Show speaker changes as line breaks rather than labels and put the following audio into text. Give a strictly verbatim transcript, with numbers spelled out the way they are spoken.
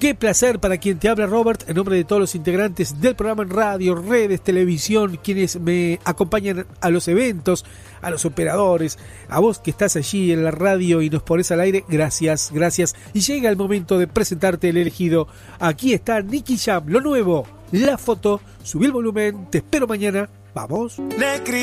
Qué placer para quien te habla, Robert, en nombre de todos los integrantes del programa en radio, redes, televisión, quienes me acompañan a los eventos, a los operadores, a vos que estás allí en la radio y nos pones al aire, gracias, gracias. Y llega el momento de presentarte el elegido. Aquí está Nicky Jam, lo nuevo, la foto, subí el volumen, te espero mañana, vamos.